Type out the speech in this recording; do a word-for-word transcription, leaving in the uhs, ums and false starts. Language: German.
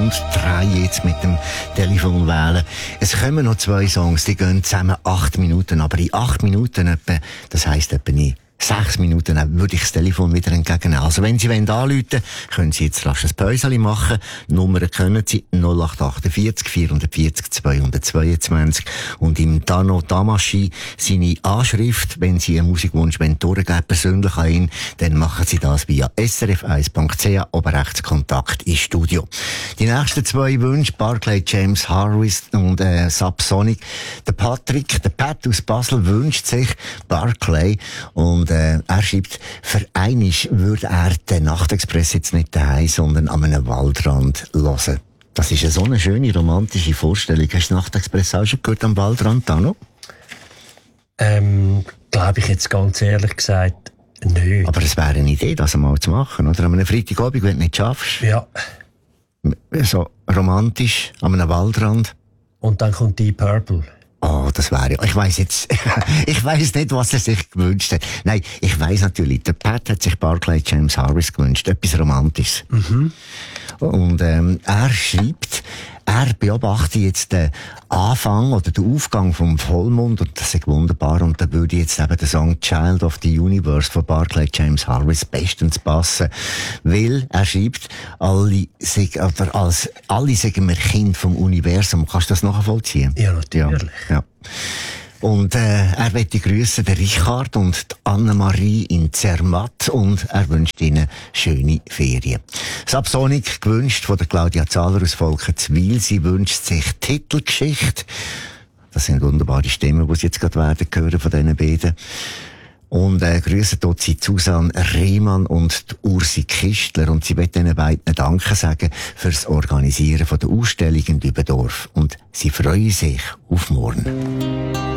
und drei jetzt mit dem Telefon wählen. Es kommen noch zwei Songs, die gehen zusammen acht Minuten, aber in acht Minuten etwa, das heisst etwa nicht sechs Minuten, dann würde ich das Telefon wieder entgegennehmen. Also wenn Sie wollen anrufen, können Sie jetzt rasch ein Päuschen machen. Die Nummer können Sie null acht vier acht vier vier null zwei zwei zwei und im Dano Damaschi seine Anschrift, wenn Sie einen Musikwunsch durchgeben persönlich an ihn, dann machen Sie das via s r f eins punkt c h, oben rechts Kontakt ins Studio. Die nächsten zwei Wünsche, Barclay James Harris und äh, Subsonic. Der Patrick, der Pat aus Basel wünscht sich Barclay und Äh, er schreibt, für einisch würde er den Nachtexpress jetzt nicht daheim, sondern an einem Waldrand hören. Das ist eine so eine schöne, romantische Vorstellung. Hast du den Nachtexpress auch schon gehört am Waldrand, Dano? Ähm, glaube ich jetzt ganz ehrlich gesagt nicht. Aber es wäre eine Idee, das einmal zu machen, oder? An einem Freitagabend, wenn du nicht schaffst. Ja. So romantisch, an einem Waldrand. Und dann kommt Deep Purple. Oh, das wäre, ich weiss jetzt, ich weiss nicht, was er sich gewünscht hat. Nein, ich weiss natürlich, der Pat hat sich Barclay James Harris gewünscht, etwas Romantisches. Mhm. Und, ähm, er schreibt, er beobachtet jetzt den Anfang oder den Aufgang vom Vollmond und das ist wunderbar und da würde jetzt eben der Song Child of the Universe von Barclay James Harris bestens passen, weil er schreibt, alle, oder als, alle sagen wir Kind vom Universum. Kannst du das nachvollziehen? Ja, natürlich. Ja, ja. Und äh, er möchte grüßen den Richard und die Annemarie in Zermatt und er wünscht ihnen schöne Ferien. Subsonic gewünscht von der Claudia Zahler aus Volkenswil. Sie wünscht sich Titelgeschichte. Das sind wunderbare Stimmen, die Sie jetzt gerade werden hören von diesen beiden. Und äh, grüßen dort sie Susanne Rehmann und die Ursi Kistler. Und sie will diesen beiden Danke sagen fürs Organisieren von der Ausstellung in Dübendorf. Und sie freuen sich auf morgen.